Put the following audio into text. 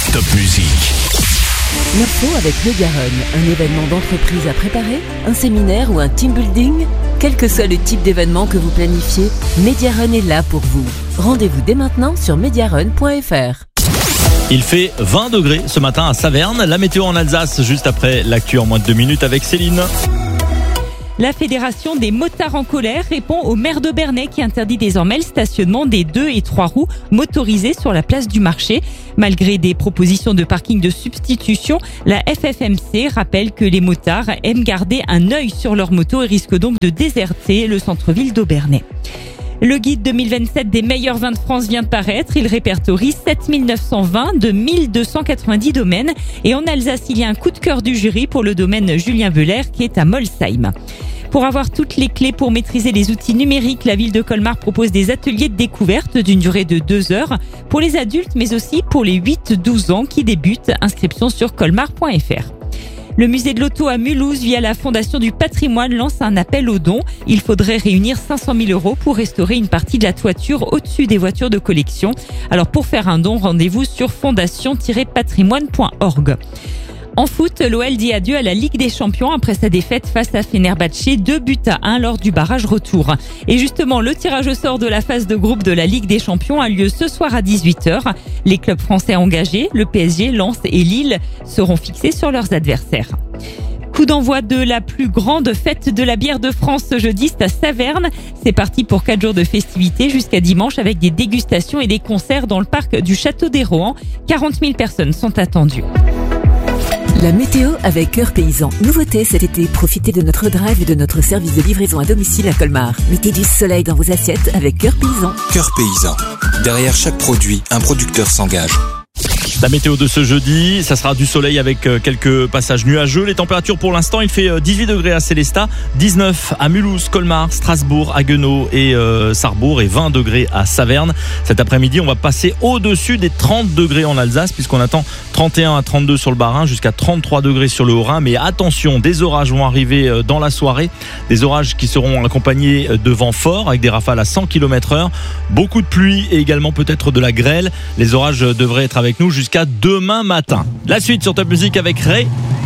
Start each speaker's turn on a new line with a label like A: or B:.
A: Top Music.
B: L'info avec Mediarun, un événement d'entreprise à préparer, un séminaire ou un team building. Quel que soit le type d'événement que vous planifiez, Mediarun est là pour vous. Rendez-vous dès maintenant sur mediarun.fr.
C: Il fait 20 degrés ce matin à Saverne. La météo en Alsace, juste après l'actu en moins de 2 minutes avec Céline.
D: La Fédération des motards en colère répond au maire de Bernay qui interdit désormais le stationnement des 2 et 3 roues motorisées sur la place du marché. Malgré des propositions de parking de substitution, la FFMC rappelle que les motards aiment garder un œil sur leur moto et risquent donc de déserter le centre-ville d'Aubernay. Le guide 2027 des meilleurs vins de France vient de paraître. Il répertorie 7920 de 1290 domaines. Et en Alsace, il y a un coup de cœur du jury pour le domaine Julien Beuler qui est à Molsheim. Pour avoir toutes les clés pour maîtriser les outils numériques, la ville de Colmar propose des ateliers de découverte d'une durée de 2 heures pour les adultes, mais aussi pour les 8-12 ans qui débutent. Inscription sur colmar.fr. Le musée de l'auto à Mulhouse, via la Fondation du patrimoine, lance un appel aux dons. Il faudrait réunir 500 000 € pour restaurer une partie de la toiture au-dessus des voitures de collection. Alors pour faire un don, rendez-vous sur fondation-patrimoine.org. En foot, l'OL dit adieu à la Ligue des Champions après sa défaite face à Fenerbahçe, 2-1 lors du barrage retour. Et justement, le tirage au sort de la phase de groupe de la Ligue des Champions a lieu ce soir à 18h. Les clubs français engagés, le PSG, Lens et Lille, seront fixés sur leurs adversaires. Coup d'envoi de la plus grande fête de la bière de France ce jeudi, c'est à Saverne. C'est parti pour 4 jours de festivités jusqu'à dimanche avec des dégustations et des concerts dans le parc du Château des Rohan. 40 000 personnes sont attendues.
B: La météo avec Cœur Paysan. Nouveauté cet été, profitez de notre drive et de notre service de livraison à domicile à Colmar. Mettez du soleil dans vos assiettes avec Cœur Paysan.
A: Cœur Paysan. Derrière chaque produit, un producteur s'engage.
C: La météo de ce jeudi, ça sera du soleil avec quelques passages nuageux. Les températures pour l'instant, il fait 18 degrés à Célestat, 19 à Mulhouse, Colmar, Strasbourg, Haguenau et Sarrebourg et 20 degrés à Saverne. Cet après-midi, on va passer au-dessus des 30 degrés en Alsace puisqu'on attend 31 à 32 sur le Bas-Rhin jusqu'à 33 degrés sur le Haut-Rhin. Mais attention, des orages vont arriver dans la soirée. Des orages qui seront accompagnés de vents forts avec des rafales à 100 km/h. Beaucoup de pluie et également peut-être de la grêle. Les orages devraient être avec nous jusqu'à demain matin. La suite sur Top Music avec Ray.